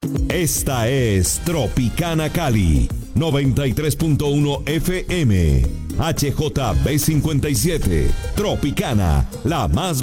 Esta es Tropicana Cali, 93.1 FM, HJB 57, Tropicana, la más